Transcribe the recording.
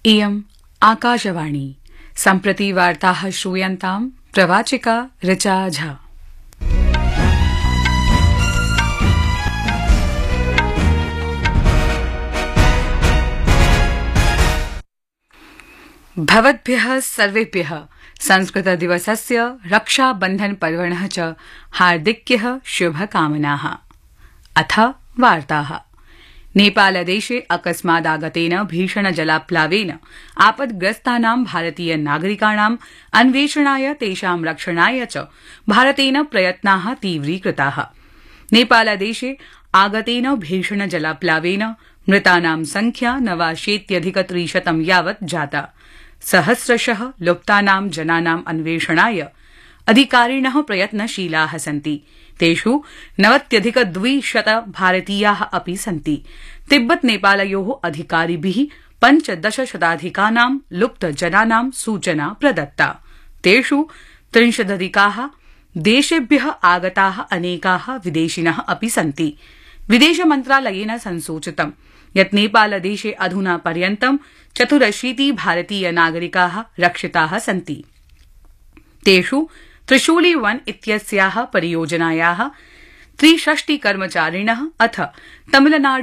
इयम् आकाशवाणी सम्प्रति वार्ताः श्रूयन्ताम् प्रवाचिका ऋचा झा। भवद्भ्यः सर्वेभ्यः संस्कृतदिवसस्य रक्षाबन्धन पर्वणः च हार्दिक्यः शुभकामनाः। अथ वार्ताः। नेपालदेशे अकस्मादागतेन भीषण जलाप्लावेन आपद्ग्रस्तानां भारतीय नागरिकाणाम् अन्वेषणाय तेषां रक्षणाय च भारतेन प्रयत्नाः तीव्रीकृताः। नेपालदेशे आगतेन भीषण जलाप्लावेन मृतानां संख्या 89,300 यावत् जाता। सहस्रशः लुप्तानां जनानाम् अन्वेषणाय अधिकारिणः प्रयत्नशीलाः सन्ति। तेषु 90,200 भारतीयाः अपि सन्ति। तिब्बत नेपालयोः अधिकारिभिः 15 शताधिकानां लुप्तजनानां सूचना प्रदत्ता। तेषु 30 देशेभ्यः आगताः अनेकाः विदेशिनः अपि सन्ति। विदेशमन्त्रालयेन संसूचितं यत् नेपालदेशे अधुना पर्यन्तं 84 भारतीय नागरिकाः रक्षिताः सन्ति। तेषु त्रिशूली वन इत्यस्याः परियोजनायाः 63 कर्मचारिणः अथ तमिलनाडु